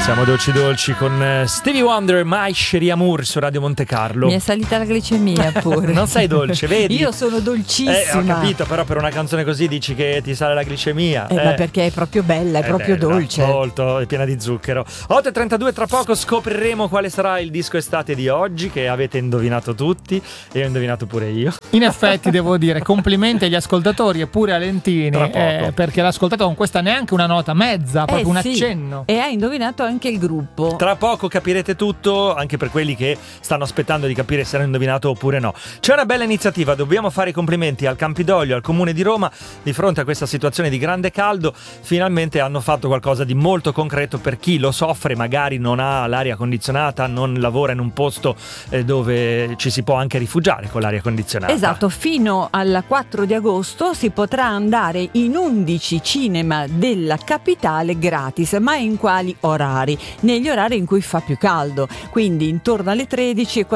Siamo dolci con Stevie Wonder e My Cherie Amour su Radio Monte Carlo. Mi è salita la glicemia pure. Non sei dolce, vedi? Io sono dolcissima. Ho capito, però per una canzone così dici che ti sale la glicemia. Ma perché è proprio bella, è proprio bella, dolce. Molto, è piena di zucchero. 8:32, tra poco scopriremo quale sarà il disco estate di oggi, che avete indovinato tutti e ho indovinato pure io. In effetti devo dire complimenti agli ascoltatori e pure a Lentini, perché l'ha ascoltato con questa neanche una nota mezza, proprio un accenno. E ha indovinato anche il gruppo. Tra poco capirete tutto, anche per quelli che stanno aspettando di capire se hanno indovinato oppure no. C'è una bella iniziativa, dobbiamo fare i complimenti al Campidoglio, al Comune di Roma. Di fronte a questa situazione di grande caldo, finalmente hanno fatto qualcosa di molto concreto per chi lo soffre, magari non ha l'aria condizionata, non lavora in un posto dove ci si può anche rifugiare con l'aria condizionata. Esatto, fino al 4 di agosto si potrà andare in 11 cinema della capitale gratis, ma in quali orari? Negli orari in cui fa più caldo, quindi intorno alle 13 e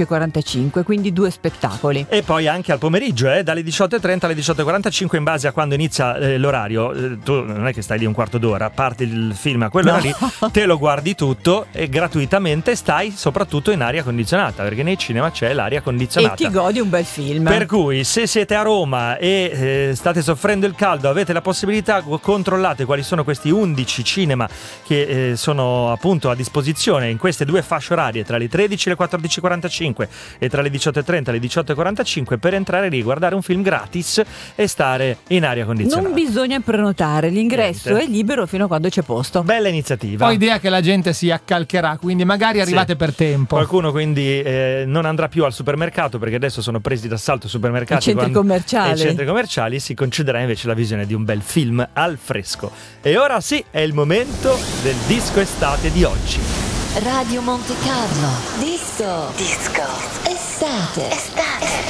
14:45, quindi 2 spettacoli. E poi anche al pomeriggio, dalle 18:30 alle 18:45, in base a quando inizia l'orario. Tu non è che stai lì un quarto d'ora, parti il film a quell'ora lì, te lo guardi tutto e gratuitamente stai soprattutto in aria condizionata, perché nei cinema c'è l'aria condizionata. E ti godi un bel film. Per cui se siete a Roma e state soffrendo il caldo, avete la possibilità, controllate quali sono questi 11 cinema che sono appunto a disposizione in queste due fasce orarie tra le 13 e le 14:45 e tra le 18:30 e le 18:45 per entrare lì, guardare un film gratis e stare in aria condizionata. Non bisogna prenotare, l'ingresso è libero fino a quando c'è posto. Bella iniziativa. Ho idea che la gente si accalcherà, quindi magari arrivate per tempo. Qualcuno quindi non andrà più al supermercato, perché adesso sono presi d'assalto supermercati e centri commerciali, e si concederà invece la visione di un bel film al fresco. E ora sì, è il momento del disco estate di oggi. Radio Monte Carlo. Disco. Estate.